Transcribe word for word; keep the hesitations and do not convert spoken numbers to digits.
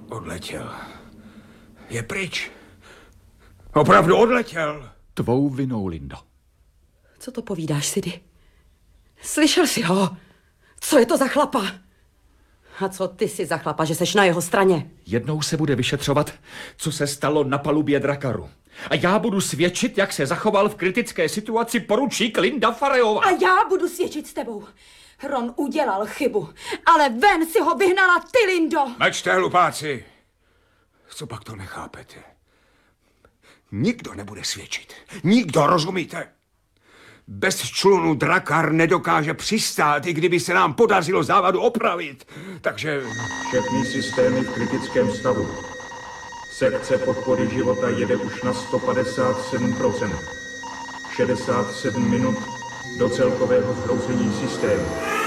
Odletěl. Je pryč. Opravdu odletěl. Tvou vinou, Lindo. Co to povídáš, Sidy? Slyšel jsi ho? Co je to za chlapa? A co ty jsi za chlapa, že seš na jeho straně? Jednou se bude vyšetřovat, co se stalo na palubě Drakaru. A já budu svědčit, jak se zachoval v kritické situaci poručík Linda Fareyová. A já budu svědčit s tebou. Ron udělal chybu, ale ven si ho vyhnala ty, Lindo. Mlčte, hlupáci. Co pak to nechápete? Nikdo nebude svědčit. Nikdo, rozumíte? Bez člunu Drakar nedokáže přistát, i kdyby se nám podařilo závadu opravit. Takže... Všechny systémy v kritickém stavu. Sekce podpory života jede už na sto padesát sedm procent. šedesát sedm minut do celkového zhroucení systému.